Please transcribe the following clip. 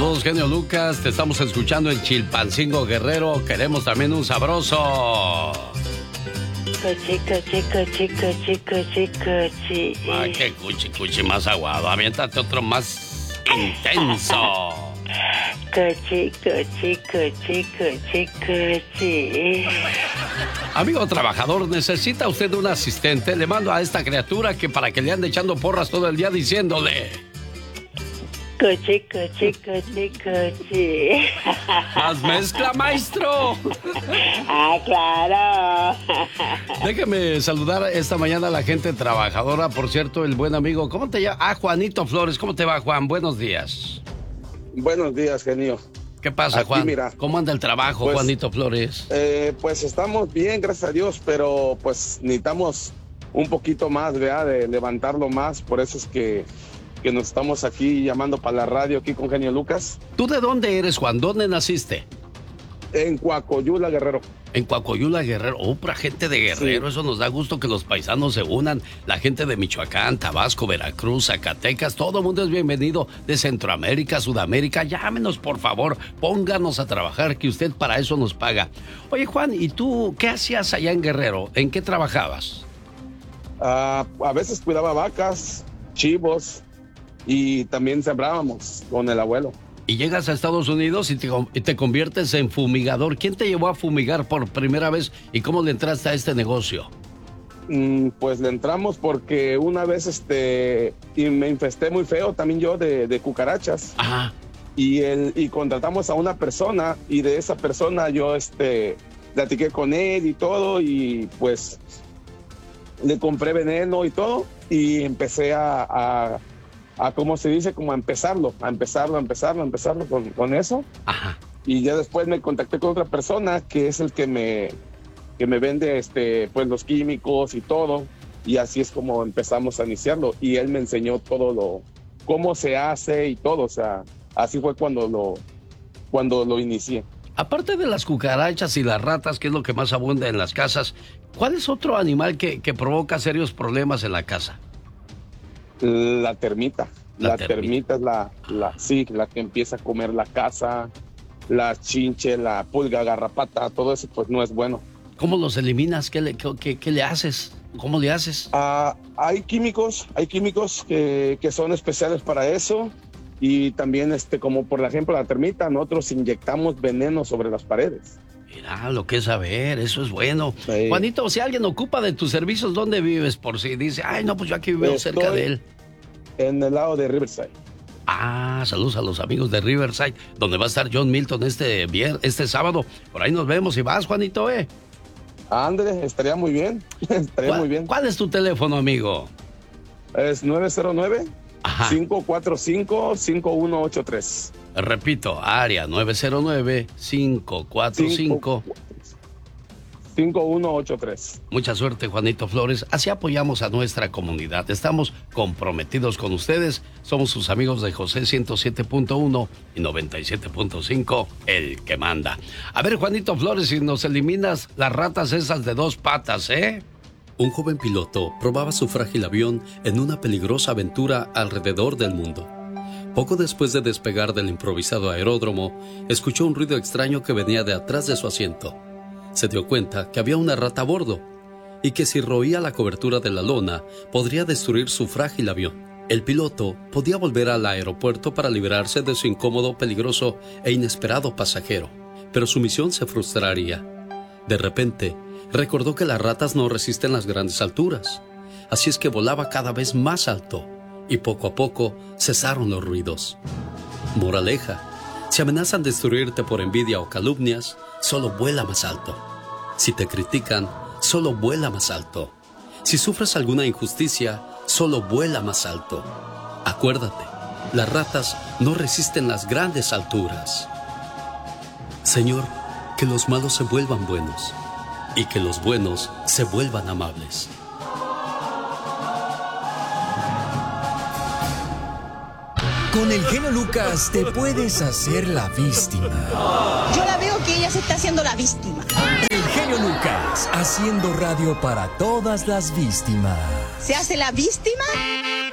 Saludos, genio Lucas. Te estamos escuchando en Chilpancingo, Guerrero. Queremos también un sabroso. Cuchi, cuchi, cuchi, cuchi, cuchi, cuchi. Ah, qué cuchi más aguado. Aviéntate otro más intenso. Cuchi, cuchi, cuchi, cuchi, cuchi. Amigo trabajador, ¿necesita usted un asistente? Le mando a esta criatura que para que le ande echando porras todo el día diciéndole... Cuchi, cuchi, cuchi, cuchi. ¡Más mezcla, maestro! ¡Ah, claro! Déjeme saludar esta mañana a la gente trabajadora. Por cierto, el buen amigo, ¿cómo te llamas? Ah, Juanito Flores. ¿Cómo te va, Juan? Buenos días. Buenos días, genio. ¿Qué pasa, Aquí, Juan? mira, ¿Cómo anda el trabajo, pues, Juanito Flores? Pues estamos bien, gracias a Dios, pero pues necesitamos un poquito más, ¿verdad? De levantarlo más. Por eso es que nos estamos aquí llamando para la radio, aquí con genio Lucas. ¿Tú de dónde eres, Juan? ¿Dónde naciste? En Coacoyula, Guerrero. En Coacoyula, Guerrero. Para gente de Guerrero. Sí. Eso nos da gusto que los paisanos se unan. La gente de Michoacán, Tabasco, Veracruz, Zacatecas, todo el mundo es bienvenido. De Centroamérica, Sudamérica. Llámenos, por favor. Pónganos a trabajar, que usted para eso nos paga. Oye, Juan, ¿y tú qué hacías allá en Guerrero? ¿En qué trabajabas? A veces cuidaba vacas, chivos, y también sembrábamos con el abuelo. Y llegas a Estados Unidos y te conviertes en fumigador. ¿Quién te llevó a fumigar por primera vez y cómo le entraste a este negocio? Pues le entramos porque una vez y me infesté muy feo también yo de cucarachas. Ajá. Y contratamos a una persona, y de esa persona yo platiqué con él y todo, y pues le compré veneno y todo, y empecé a ¿cómo se dice? Como a empezarlo con eso. Ajá. Y ya después me contacté con otra persona que es el que me vende pues los químicos y todo, y así es como empezamos a iniciarlo, y él me enseñó todo cómo se hace y todo. O sea, así fue cuando lo inicié. Aparte de las cucarachas y las ratas, que es lo que más abunda en las casas, ¿cuál es otro animal que provoca serios problemas en la casa? La termita. La termita es la que empieza a comer la casa, la chinche, la pulga, garrapata, todo eso pues no es bueno. ¿Cómo los eliminas? ¿Qué le haces? ¿Cómo le haces? Hay químicos que son especiales para eso, y también como por ejemplo la termita, nosotros inyectamos veneno sobre las paredes. Mira, lo que es saber, eso es bueno. Sí. Juanito, si alguien ocupa de tus servicios, ¿dónde vives? Por si dice, ay, no, pues yo aquí vivo cerca de él. En el lado de Riverside. Saludos a los amigos de Riverside, donde va a estar John Milton este sábado. Por ahí nos vemos. ¿Y vas, Juanito, André, estaría muy bien. Muy bien. ¿Cuál es tu teléfono, amigo? Es 909-545-5183. Repito, área 909-545-5183. Mucha suerte, Juanito Flores. Así apoyamos a nuestra comunidad. Estamos comprometidos con ustedes. Somos sus amigos de José 107.1 y 97.5, el que manda. A ver, Juanito Flores, si nos eliminas las ratas esas de dos patas, Un joven piloto probaba su frágil avión en una peligrosa aventura alrededor del mundo. Poco después de despegar del improvisado aeródromo, escuchó un ruido extraño que venía de atrás de su asiento. Se dio cuenta que había una rata a bordo y que si roía la cobertura de la lona podría destruir su frágil avión. El piloto podía volver al aeropuerto para librarse de su incómodo, peligroso e inesperado pasajero, pero su misión se frustraría. De repente, recordó que las ratas no resisten las grandes alturas, así es que volaba cada vez más alto, y poco a poco cesaron los ruidos. Moraleja: si amenazan destruirte por envidia o calumnias, solo vuela más alto. Si te critican, solo vuela más alto. Si sufres alguna injusticia, solo vuela más alto. Acuérdate, las ratas no resisten las grandes alturas. Señor, que los malos se vuelvan buenos y que los buenos se vuelvan amables. Con el genio Lucas te puedes hacer la víctima. Yo la veo que ella se está haciendo la víctima. El genio Lucas, haciendo radio para todas las víctimas. ¿Se hace la víctima?